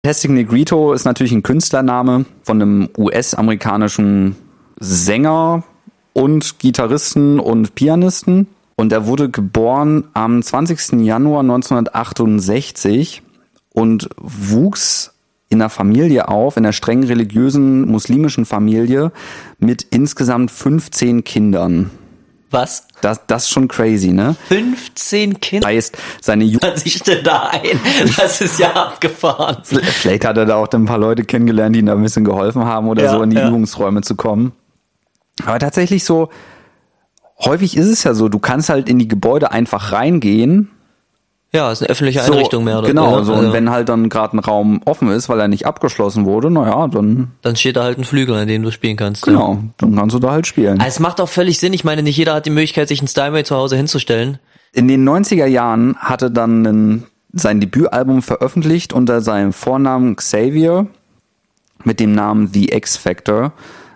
Fantastic Negrito ist natürlich ein Künstlername von einem US-amerikanischen Sänger und Gitarristen und Pianisten. Und er wurde geboren am 20. Januar 1968 und wuchs in einer Familie auf, in einer streng religiösen muslimischen Familie mit insgesamt 15 Kindern. Was? Das ist schon crazy, ne? 15 Kinder? Heißt, seine Was sich denn da ein? Das ist ja abgefahren. Vielleicht hat er da auch ein paar Leute kennengelernt, die ihm da ein bisschen geholfen haben oder so in die Übungsräume zu kommen. Aber tatsächlich so, häufig ist es ja so, du kannst halt in die Gebäude einfach reingehen. Ja, ist eine öffentliche Einrichtung mehr oder weniger. Genau, so. Und wenn halt dann gerade ein Raum offen ist, weil er nicht abgeschlossen wurde, naja, dann steht da halt ein Flügel, an dem du spielen kannst. Genau, dann kannst du da halt spielen. Also es macht auch völlig Sinn. Ich meine, nicht jeder hat die Möglichkeit, sich ein Steinway zu Hause hinzustellen. In den 90er Jahren hatte dann sein Debütalbum veröffentlicht unter seinem Vornamen Xavier mit dem Namen The X Factor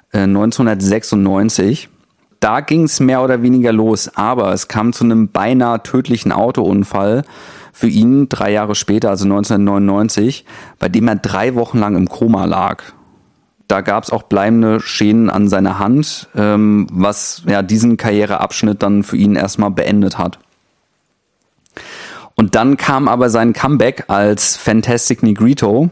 1996. Da ging es mehr oder weniger los, aber es kam zu einem beinahe tödlichen Autounfall für ihn 3 Jahre später, also 1999, bei dem er 3 Wochen lang im Koma lag. Da gab es auch bleibende Schäden an seiner Hand, was ja diesen Karriereabschnitt dann für ihn erstmal beendet hat. Und dann kam aber sein Comeback als Fantastic Negrito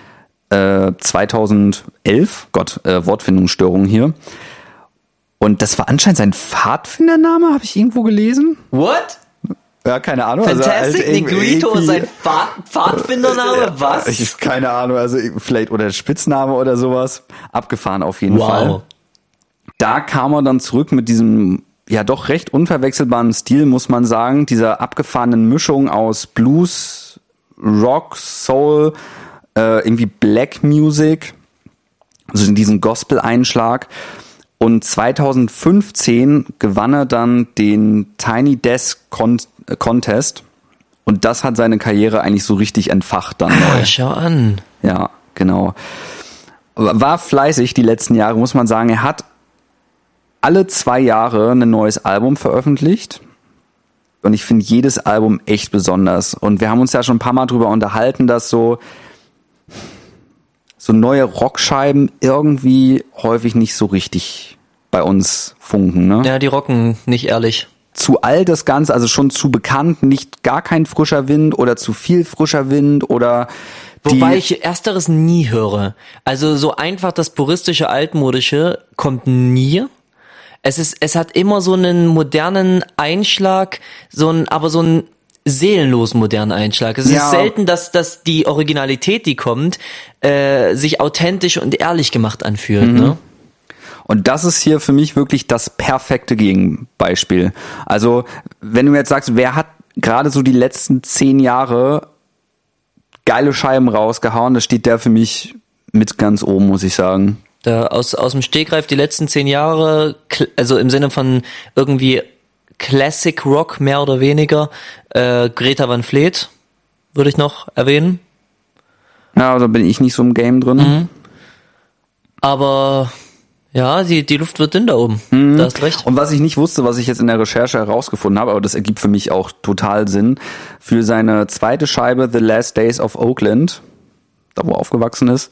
2011, Wortfindungsstörung hier. Und das war anscheinend sein Pfadfindername, habe ich irgendwo gelesen. What? Ja, keine Ahnung. Fantastic also Negrito, sein Pfadfindername, was? Keine Ahnung, also vielleicht oder Spitzname oder sowas. Abgefahren auf jeden Fall. Da kam er dann zurück mit diesem ja doch recht unverwechselbaren Stil, muss man sagen. Dieser abgefahrenen Mischung aus Blues, Rock, Soul, irgendwie Black Music, also in diesen Gospel-Einschlag. Und 2015 gewann er dann den Tiny Desk Contest und das hat seine Karriere eigentlich so richtig entfacht dann neu. Schau an. Ja, genau. War fleißig die letzten Jahre, muss man sagen. Er hat alle 2 Jahre ein neues Album veröffentlicht und ich finde jedes Album echt besonders. Und wir haben uns ja schon ein paar Mal drüber unterhalten, dass so neue Rockscheiben irgendwie häufig nicht so richtig bei uns funken, ne? Ja, die rocken nicht ehrlich. Zu alt das Ganze, also schon zu bekannt, nicht gar kein frischer Wind oder zu viel frischer Wind oder Wobei ich Ersteres nie höre. Also so einfach das puristische, altmodische kommt nie. Es hat immer so einen modernen Einschlag, aber so einen seelenlosen modernen Einschlag. Es ist selten, dass die Originalität, die kommt, sich authentisch und ehrlich gemacht anfühlt. Ne? Und das ist hier für mich wirklich das perfekte Gegenbeispiel. Also wenn du jetzt sagst, wer hat gerade so die letzten 10 Jahre geile Scheiben rausgehauen, da steht der für mich mit ganz oben, muss ich sagen. Da aus dem Stegreif die letzten 10 Jahre, also im Sinne von irgendwie Classic Rock mehr oder weniger, Greta Van Fleet würde ich noch erwähnen. Ja, da bin ich nicht so im Game drin. Aber ja, die Luft wird dünn da oben. Da hast recht. Und was ich nicht wusste, was ich jetzt in der Recherche herausgefunden habe, aber das ergibt für mich auch total Sinn, für seine zweite Scheibe The Last Days of Oakland, da wo er aufgewachsen ist,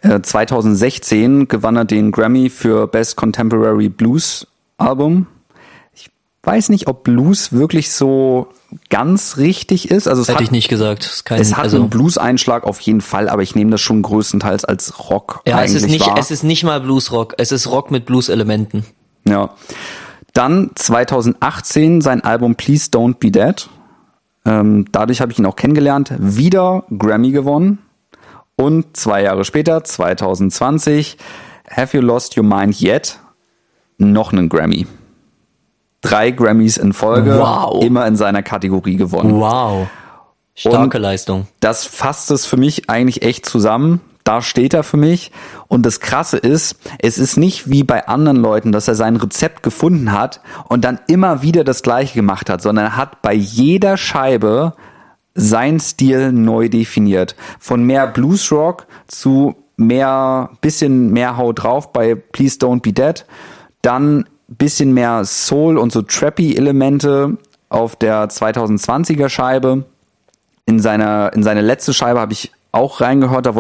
2016 gewann er den Grammy für Best Contemporary Blues Album. Ich weiß nicht, ob Blues wirklich so ganz richtig ist. Also Hätte ich nicht gesagt. Es hat einen Blues-Einschlag auf jeden Fall, aber ich nehme das schon größtenteils als Rock eigentlich wahr. Es ist nicht mal Blues-Rock, es ist Rock mit Blues-Elementen. Ja. Dann 2018 sein Album Please Don't Be Dead. Dadurch habe ich ihn auch kennengelernt. Wieder Grammy gewonnen. Und 2 Jahre später, 2020, Have You Lost Your Mind Yet? Noch einen Grammy. 3 Grammys in Folge, immer in seiner Kategorie gewonnen. Wow, starke Leistung. Das fasst es für mich eigentlich echt zusammen. Da steht er für mich. Und das Krasse ist, es ist nicht wie bei anderen Leuten, dass er sein Rezept gefunden hat und dann immer wieder das Gleiche gemacht hat, sondern er hat bei jeder Scheibe sein Stil neu definiert. Von mehr Bluesrock zu bisschen mehr Hau drauf bei Please Don't Be Dead. Dann bisschen mehr Soul und so Trappy-Elemente auf der 2020er Scheibe. In seine letzte Scheibe habe ich auch reingehört, da